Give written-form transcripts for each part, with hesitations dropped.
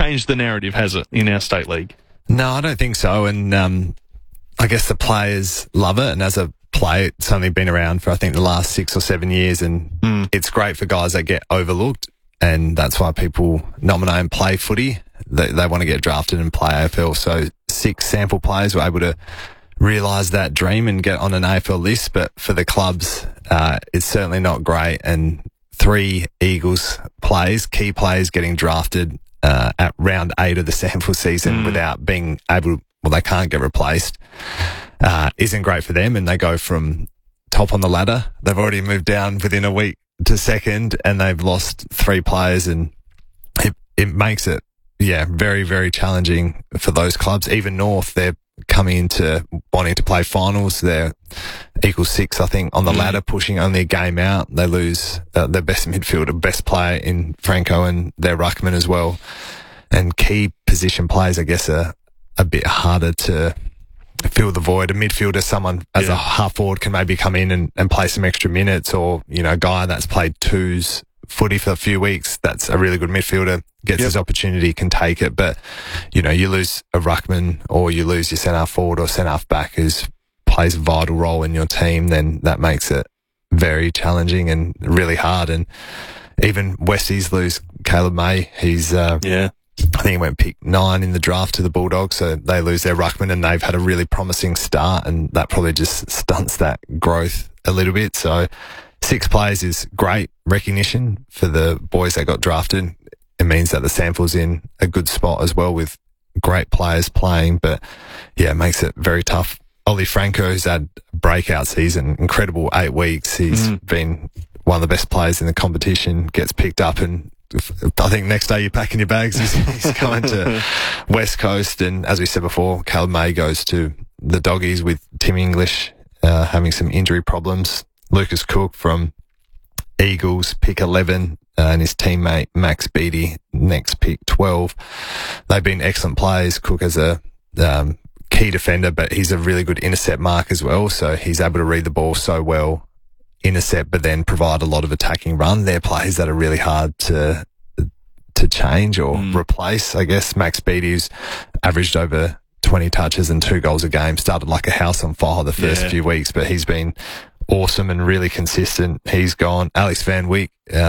changed the narrative, has it, in our state league? No, I don't think so. And I guess the players love it. And as a player, it's only been around for, I think, the last 6 or 7 years. And it's great for guys that get overlooked. And that's why people nominate and play footy. They want to get drafted and play AFL. So 6 sample players were able to realise that dream and get on an AFL list. But for the clubs, it's certainly not great. And 3 Eagles players, key players, getting drafted at round 8 of the sample season without being able, they can't get replaced, isn't great for them. And they go from top on the ladder. They've already moved down within a week to second, and they've lost 3 players, and it makes it, very, very challenging for those clubs. Even North, they're coming into wanting to play finals. They're equal 6, I think, on the ladder, pushing only a game out. They lose their best midfielder, best player in Franco, and their ruckman as well. And key position players, I guess, are a bit harder to fill the void. A midfielder, someone as a half forward can maybe come in and play some extra minutes, or, a guy that's played twos footy for a few weeks, that's a really good midfielder, gets his opportunity, can take it. But, you lose a ruckman, or you lose your centre forward or centre half back who plays a vital role in your team, then that makes it very challenging and really hard. And even Westies lose Caleb May. He's, I think he went pick 9 in the draft to the Bulldogs, so they lose their ruckman, and they've had a really promising start, and that probably just stunts that growth a little bit. So 6 players is great recognition for the boys that got drafted. It means that the sample's in a good spot as well, with great players playing, but it makes it very tough. Ollie Franco's had a breakout season, incredible 8 weeks. He's been one of the best players in the competition, gets picked up, and I think next day you're packing your bags. He's going to West Coast. And as we said before, Caleb May goes to the Doggies with Tim English having some injury problems. Lucas Cook from Eagles, pick 11, and his teammate Max Beattie, next pick 12. They've been excellent players. Cook as a key defender, but he's a really good intercept mark as well. So he's able to read the ball so well, intercept, but then provide a lot of attacking run. They're players that are really hard to change or replace. I guess Max Beattie's averaged over 20 touches and 2 goals a game. Started like a house on fire the first few weeks, but he's been awesome and really consistent. He's gone. Alex Van Wyk,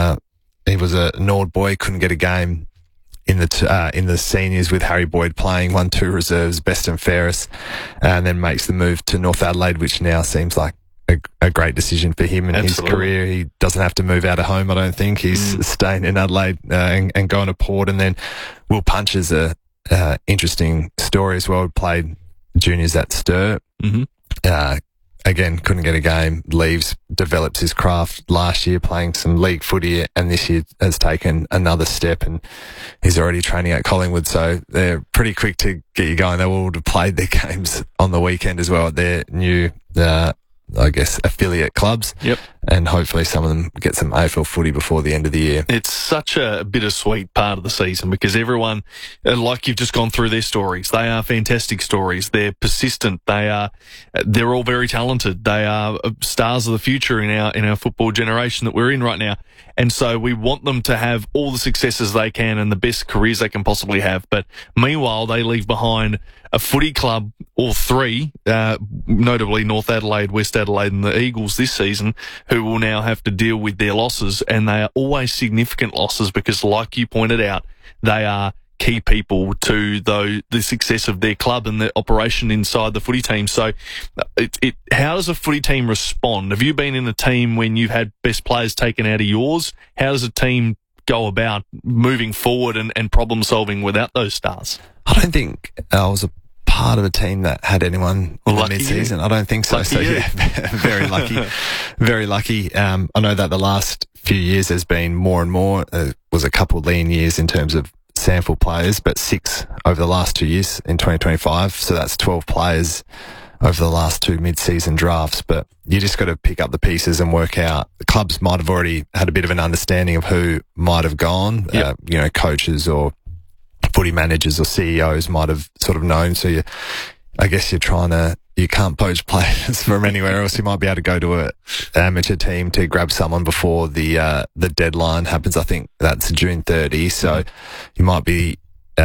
he was a Nord boy, couldn't get a game in the seniors with Harry Boyd playing, won 2 reserves, best and fairest, and then makes the move to North Adelaide, which now seems like a great decision for him and his career. He doesn't have to move out of home, I don't think. He's staying in Adelaide and going to Port. And then Will Punch is a interesting story as well. Played juniors at Stir. Again, couldn't get a game, leaves, develops his craft last year playing some league footy, and this year has taken another step, and he's already training at Collingwood. So they're pretty quick to get you going. They all would have played their games on the weekend as well at their new affiliate clubs. And hopefully some of them get some AFL footy before the end of the year. It's such a bittersweet part of the season, because everyone, like you've just gone through their stories, they are fantastic stories. They're persistent. They're all very talented. They are stars of the future in our football generation that we're in right now. And so we want them to have all the successes they can and the best careers they can possibly have. But meanwhile, they leave behind a footy club, or 3, notably North Adelaide, West Adelaide and the Eagles this season, who will now have to deal with their losses. And they are always significant losses, because, like you pointed out, they are key people to the success of their club and the operation inside the footy team. So how does a footy team respond? Have you been in a team when you've had best players taken out of yours? How does a team go about moving forward and problem solving without those stars? I don't think I was a part of a team that had anyone in the mid-season. I don't think so. Lucky you. Very lucky. Very lucky. I know that the last few years there's been more and more. Was a couple lean years in terms of sample players, but 6 over the last 2 years in 2025. So that's 12 players over the last 2 mid-season drafts. But you just got to pick up the pieces and work out. The clubs might have already had a bit of an understanding of who might have gone. Coaches or footy managers or CEOs might have sort of known. So I guess you can't poach players from anywhere else. You might be able to go to an amateur team to grab someone before the deadline happens. I think that's June 30. So you might be